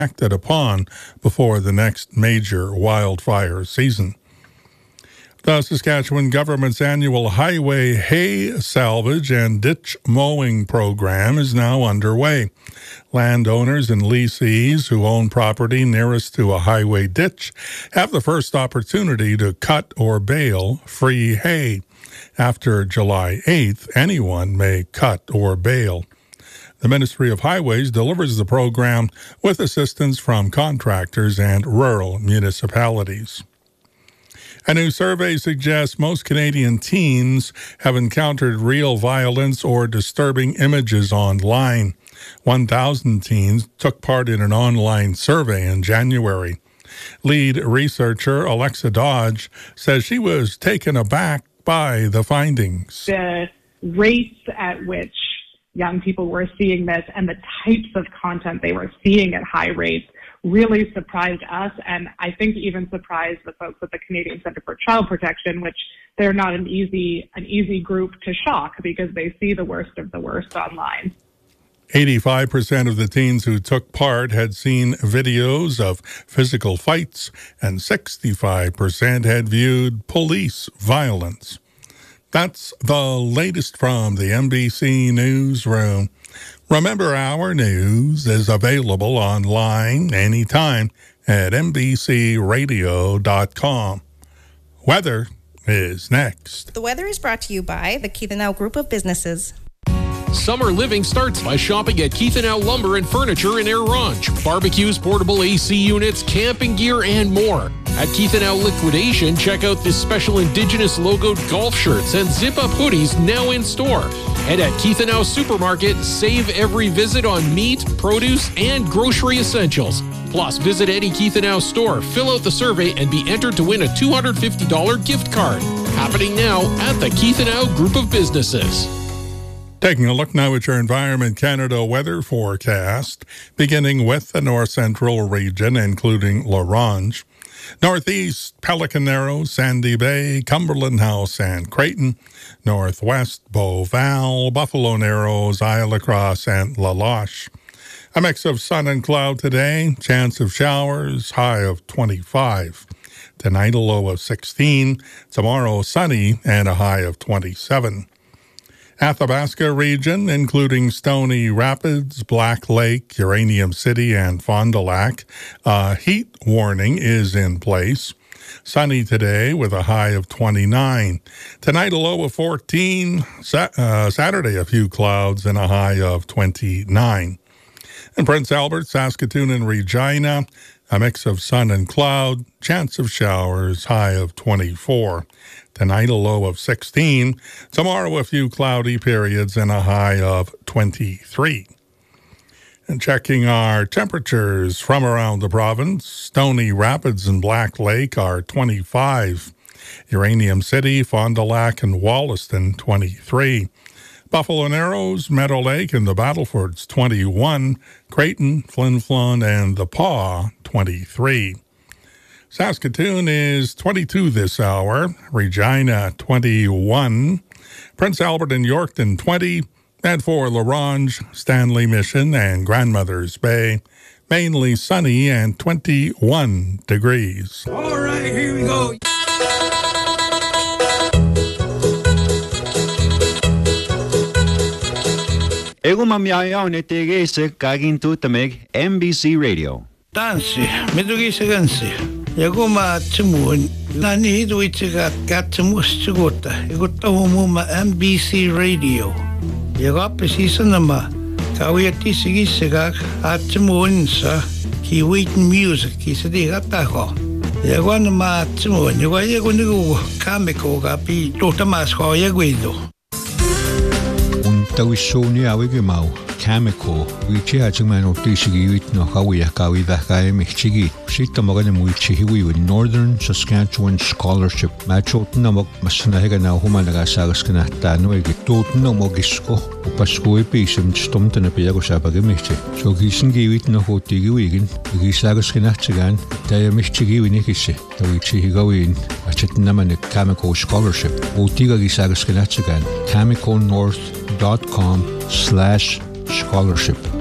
acted upon before the next major wildfire season. The Saskatchewan government's annual highway hay salvage and ditch mowing program is now underway. Landowners and lessees who own property nearest to a highway ditch have the first opportunity to cut or bale free hay. After July 8th, anyone may cut or bale. The Ministry of Highways delivers the program with assistance from contractors and rural municipalities. A new survey suggests most Canadian teens have encountered real violence or disturbing images online. 1,000 teens took part in an online survey in January. Lead researcher Alexa Dodge says she was taken aback by the findings. The rates at which young people were seeing this and the types of content they were seeing at high rates really surprised us, and I think even surprised the folks at the Canadian Centre for Child Protection, which they're not an easy group to shock because they see the worst of the worst online. 85% of the teens who took part had seen videos of physical fights, and 65% had viewed police violence. That's the latest from the NBC Newsroom. Remember, our news is available online anytime at NBCRadio.com. Weather is next. The weather is brought to you by the Keith & Al Group of Businesses. Summer living starts by shopping at Keith & Al Lumber and Furniture in Air Ronge. Barbecues, portable AC units, camping gear, and more. At Keith & Al Liquidation, check out the special Indigenous logoed golf shirts and zip-up hoodies now in store. And at Keith & Al Supermarket, save every visit on meat, produce, and grocery essentials. Plus, visit any Keith & Al store, fill out the survey, and be entered to win a $250 gift card. Happening now at the Keith & Al Group of Businesses. Taking a look now at your Environment Canada weather forecast, beginning with the north central region, including La Ronge. Northeast, Pelican Narrows, Sandy Bay, Cumberland House, and Creighton. Northwest, Beauval, Buffalo Narrows, Isle La Crosse, and La Loche. A mix of sun and cloud today, chance of showers, high of 25. Tonight, a low of 16. Tomorrow, sunny and a high of 27. Athabasca region, including Stony Rapids, Black Lake, Uranium City, and Fond du Lac. A heat warning is in place. Sunny today with a high of 29. Tonight, a low of 14. Saturday, a few clouds and a high of 29. In Prince Albert, Saskatoon, and Regina, a mix of sun and cloud, chance of showers, high of 24. Tonight, a low of 16. Tomorrow, a few cloudy periods and a high of 23. And checking our temperatures from around the province, Stony Rapids and Black Lake are 25. Uranium City, Fond du Lac, and Wollaston, 23. Buffalo Narrows, Meadow Lake, and the Battlefords, 21. Creighton, Flin Flon, and the Paw, 23. Saskatoon is 22 this hour. Regina, 21. Prince Albert and Yorkton, 20. And for La Ronge, Stanley Mission, and Grandmother's Bay, mainly sunny and 21 degrees. All right, here we go. Ego mamyaya onetege se kagin tutameg NBC Radio. Dansi, medugisa gansi. Ego ma tsumun. Nani hidu itzigat gatsumus tsugota. Ego tahumuma NBC Radio. Ego precisa nama. Kawiyati sigisagak at tsumun sa kiwitin music kisadiga taho. Ego nama tsumun. Ego nigo kamiko gapi totamas ho yeguido. Tawishoni awege mau Cameco wichi hachman otishigi wit no hawi akawi da kai michigi shita magane muichi with Northern Saskatchewan Scholarship machot namok masna hega na humanaga sagaskana tanwegi totno mogisko upasko episem stomtene piago sabage michi so gisingi wit no hotigi wigin gisagaskana tsigan taya michigi winikisi tawichi higawin achetnamane Cameco Scholarship otiga gisagaskana tsigan cameconorth.com/scholarship